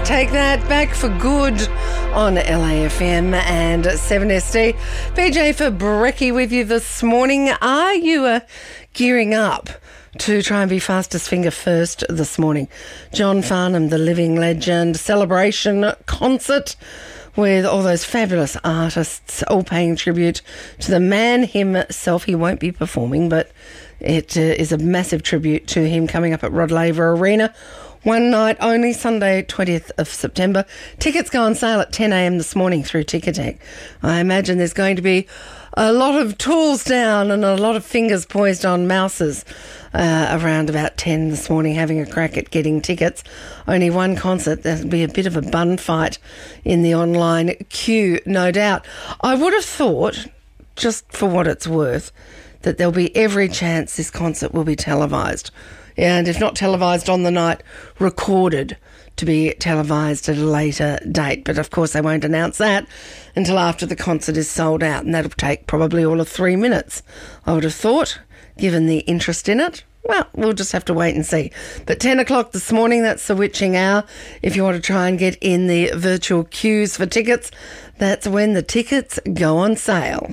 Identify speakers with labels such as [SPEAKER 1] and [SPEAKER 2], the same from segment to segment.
[SPEAKER 1] Take that back for good on LAFM and 7SD. BJ for Brekkie with you this morning. Are you gearing up to try and be fastest finger first this morning? John Farnham, the living legend, celebration concert with all those fabulous artists all paying tribute to the man himself. He won't be performing, but it is a massive tribute to him coming up at Rod Laver Arena. One night only, Sunday 20th of September. Tickets go on sale at 10 a.m. this morning through Ticketek. I imagine there's going to be a lot of tools down and a lot of fingers poised on mouses around about 10 this morning, having a crack at getting tickets. Only one concert. There'll be a bit of a bun fight in the online queue, no doubt. I would have thought, just for what it's worth, that there'll be every chance this concert will be televised. And if not televised on the night, recorded to be televised at a later date. But of course they won't announce that until after the concert is sold out, and that'll take probably all of 3 minutes, I would have thought, given the interest in it. Well, we'll just have to wait and see. But 10 o'clock this morning, that's the witching hour. If you want to try and get in the virtual queues for tickets, that's when the tickets go on sale.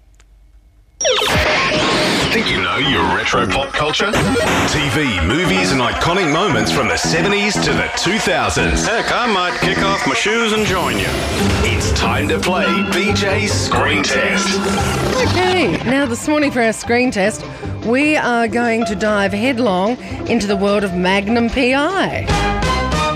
[SPEAKER 2] Think you know your retro pop culture? TV, movies and iconic moments from the 70s to the 2000s.
[SPEAKER 3] Heck, I might kick off my shoes and join you.
[SPEAKER 2] It's time to play BJ's Screen Test.
[SPEAKER 1] Okay, now this morning for our screen test, we are going to dive headlong into the world of Magnum PI.